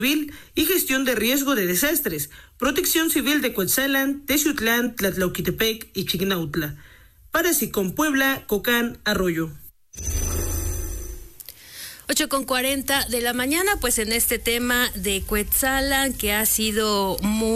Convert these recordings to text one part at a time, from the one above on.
Civil y Gestión de Riesgo de Desastres, Protección Civil de Cuetzalan, Texutlán, Tlatlauquitepec y Chignautla. Para SICOM Puebla, Cocán Arroyo. 8:40 de la mañana, pues en este tema de Cuetzalan, que ha sido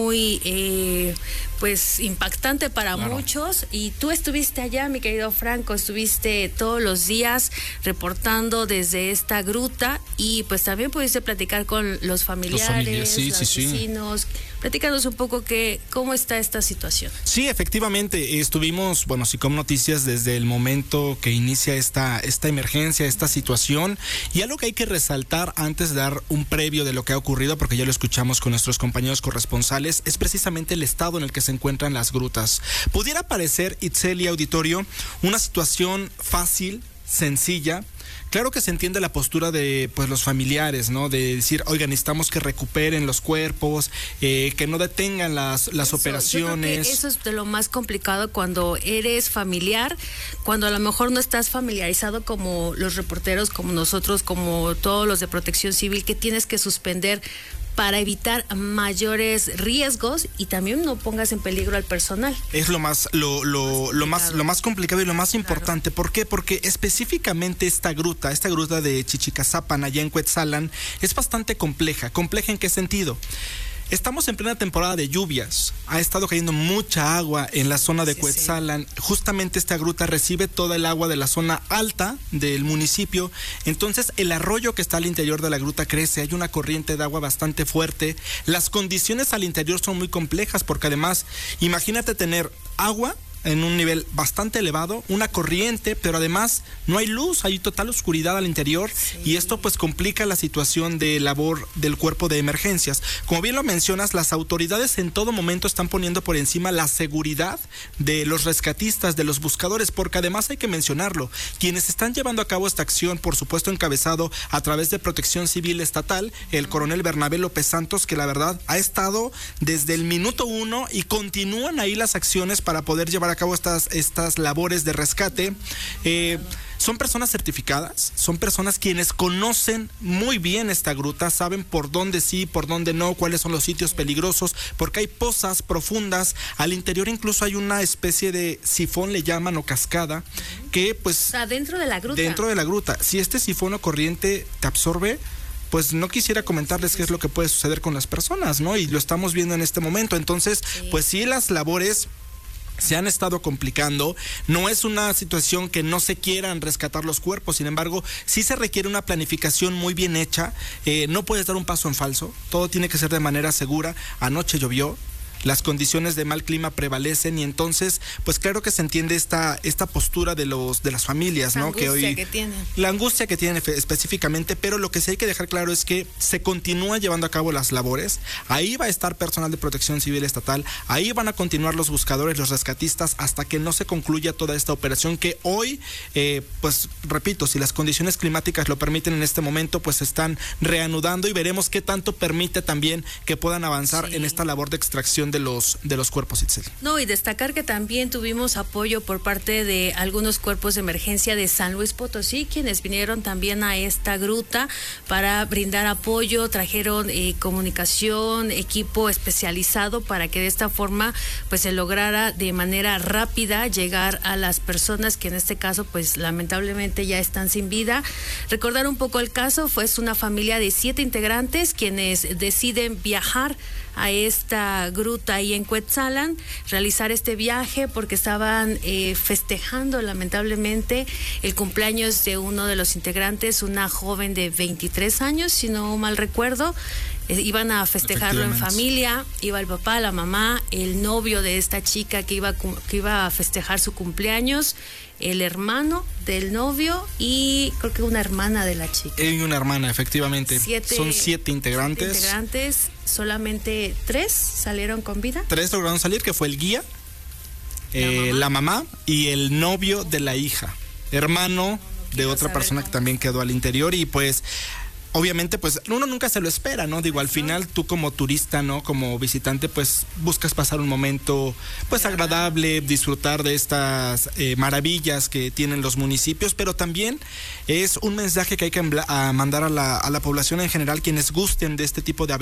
muy pues impactante para muchos, y tú estuviste allá, mi querido Franco, estuviste todos los días reportando desde esta gruta, y pues también pudiste platicar con los familiares, los vecinos. Platícanos un poco cómo está esta situación. Sí, efectivamente, estuvimos, SICOM Noticias desde el momento que inicia esta emergencia, esta situación, y algo que hay que resaltar antes de dar un previo de lo que ha ocurrido, porque ya lo escuchamos con nuestros compañeros corresponsales, es precisamente el estado en el que se encuentran las grutas. Pudiera parecer, Itzel y auditorio, una situación fácil, sencilla. Claro que se entiende la postura de los familiares, ¿no? De decir, oigan, necesitamos que recuperen los cuerpos, que no detengan las operaciones. Yo creo que eso es de lo más complicado cuando eres familiar, cuando a lo mejor no estás familiarizado como los reporteros, como nosotros, como todos los de Protección Civil, que tienes que suspender para evitar mayores riesgos y también no pongas en peligro al personal. Es lo más complicado y lo más importante. ¿Por qué? Porque específicamente esta gruta de Chichicazapan, allá en Cuetzalan, es bastante compleja. ¿Compleja en qué sentido? Estamos en plena temporada de lluvias. Ha estado cayendo mucha agua en la zona de Cuetzalan. Justamente esta gruta recibe toda el agua de la zona alta del municipio. Entonces el arroyo que está al interior de la gruta crece. Hay una corriente de agua bastante fuerte. Las condiciones al interior son muy complejas porque además, imagínate tener agua en un nivel bastante elevado, una corriente, pero además no hay luz, hay total oscuridad al interior, y esto pues complica la situación de labor del cuerpo de emergencias. Como bien lo mencionas, las autoridades en todo momento están poniendo por encima la seguridad de los rescatistas, de los buscadores, porque además hay que mencionarlo, quienes están llevando a cabo esta acción, por supuesto encabezado a través de Protección Civil Estatal, el coronel Bernabé López Santos, que la verdad ha estado desde el minuto 1 y continúan ahí las acciones para poder llevar a cabo estas labores de rescate. Son personas certificadas, son personas quienes conocen muy bien esta gruta, saben por dónde sí, por dónde no, cuáles son los sitios peligrosos, porque hay pozas profundas, al interior incluso hay una especie de sifón, le llaman, o cascada, que pues... O sea, dentro de la gruta. Dentro de la gruta. Si este sifón o corriente te absorbe, pues no quisiera comentarles qué es lo que puede suceder con las personas, ¿no? Y lo estamos viendo en este momento. Entonces, pues sí, las labores se han estado complicando. No es una situación que no se quieran rescatar los cuerpos, sin embargo, sí se requiere una planificación muy bien hecha. No puedes dar un paso en falso, todo tiene que ser de manera segura. Anoche llovió, las condiciones de mal clima prevalecen, y entonces pues claro que se entiende esta postura de las familias, ¿no? La angustia que tienen específicamente, pero lo que sí hay que dejar claro es que se continúa llevando a cabo las labores. Ahí va a estar personal de Protección Civil Estatal, ahí van a continuar los buscadores, los rescatistas, hasta que no se concluya toda esta operación que hoy, pues repito, si las condiciones climáticas lo permiten en este momento, pues se están reanudando, y veremos qué tanto permite también que puedan avanzar en esta labor de extracción de los cuerpos, Itzel. No, y destacar que también tuvimos apoyo por parte de algunos cuerpos de emergencia de San Luis Potosí, quienes vinieron también a esta gruta para brindar apoyo, trajeron comunicación, equipo especializado para que de esta forma pues se lograra de manera rápida llegar a las personas que en este caso pues lamentablemente ya están sin vida. Recordar un poco el caso, fue una familia de 7 integrantes quienes deciden viajar a esta gruta ahí en Cuetzalan, realizar este viaje porque estaban festejando lamentablemente el cumpleaños de uno de los integrantes, una joven de 23 años, si no mal recuerdo. Iban a festejarlo en familia, iba el papá, la mamá, el novio de esta chica que iba a festejar su cumpleaños, el hermano del novio y creo que una hermana de la chica. Y una hermana, efectivamente. Son 7 integrantes. 7 integrantes, solamente 3 salieron con vida. 3 lograron salir, que fue el guía, la mamá y el novio de la hija, hermano de otra persona que también quedó al interior. Y pues obviamente, pues uno nunca se lo espera, ¿no? Digo, al final tú como turista, ¿no? Como visitante, pues buscas pasar un momento, pues agradable, disfrutar de estas maravillas que tienen los municipios, pero también es un mensaje que hay que mandar a la población en general, quienes gusten de este tipo de